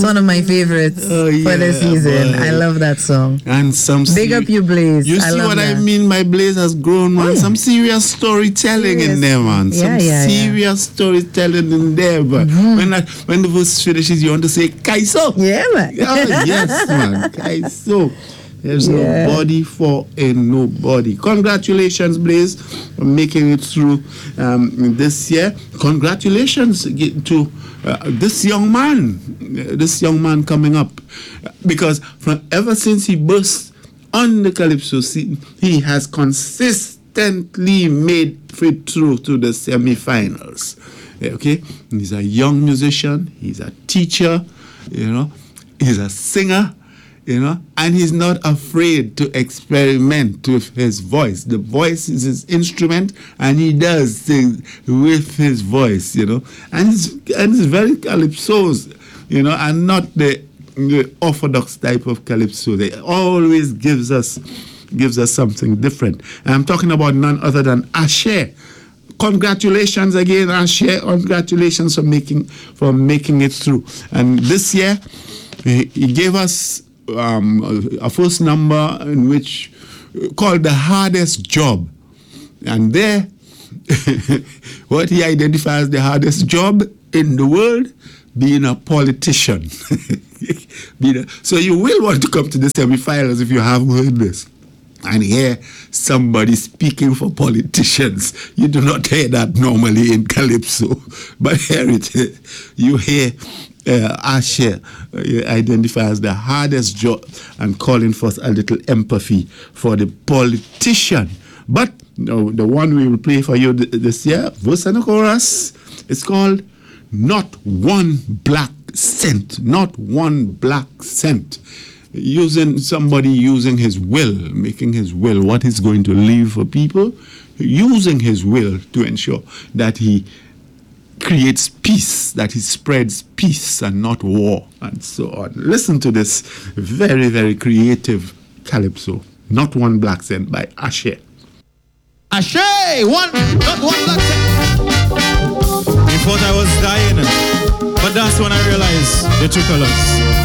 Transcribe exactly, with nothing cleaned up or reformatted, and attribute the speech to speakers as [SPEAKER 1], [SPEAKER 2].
[SPEAKER 1] one of my favorites
[SPEAKER 2] oh, yeah,
[SPEAKER 1] for the season.
[SPEAKER 2] boy.
[SPEAKER 1] I love that song.
[SPEAKER 2] And some
[SPEAKER 1] Big
[SPEAKER 2] seri-
[SPEAKER 1] up you, Blaze.
[SPEAKER 2] You
[SPEAKER 1] I
[SPEAKER 2] see
[SPEAKER 1] love
[SPEAKER 2] what
[SPEAKER 1] that.
[SPEAKER 2] I mean? My Blaze has grown, man.
[SPEAKER 1] Oh, yeah.
[SPEAKER 2] Some serious storytelling
[SPEAKER 1] Serious.
[SPEAKER 2] in there, man.
[SPEAKER 1] Yeah,
[SPEAKER 2] Some
[SPEAKER 1] yeah, yeah.
[SPEAKER 2] serious storytelling in there, but
[SPEAKER 1] Mm-hmm.
[SPEAKER 2] when I, when the verse finishes, you want to say Kaiso.
[SPEAKER 1] Yeah, man.
[SPEAKER 2] Oh, yes, man. Kaiso. There's
[SPEAKER 1] Yeah.
[SPEAKER 2] nobody for a nobody. Congratulations, Blaze, for making it through um, this year. Congratulations to uh, this young man, uh, this young man coming up, because from ever since he burst on the Calypso scene, he has consistently made it through to the semi-finals. Okay, he's a young musician. He's a teacher. You know, he's a singer. You know, and he's not afraid to experiment with his voice. The voice is his instrument, and he does things with his voice, you know. And it's, and it's very calypsos, you know, and not the, the orthodox type of calypso. They always gives us gives us something different. And I'm talking about none other than Ashe. Congratulations again, Ashe. Congratulations for making for making it through. And this year, he, he gave us Um, a, a first number in which uh, called The Hardest Job, and there what he identifies the hardest job in the world, being a politician. being a, so you will want to come to the semi-finals if you haven't heard this and hear somebody speaking for politicians. You do not hear that normally in Calypso, but here it is. You hear Uh, Ashe uh, identifies the hardest job and calling for a little empathy for the politician. But no, the one we will play for you th- this year, verse and a chorus, it's called Not One Black Cent. Not One Black Cent. Using somebody using his will, making his will, what he's going to leave for people, using his will to ensure that he creates peace, that he spreads peace and not war, and so on. Listen to this very, very creative calypso, Not One Black Cent by Ashe.
[SPEAKER 3] Ashe, one, not one black cent. They thought I was dying, but that's when I realized the true colors.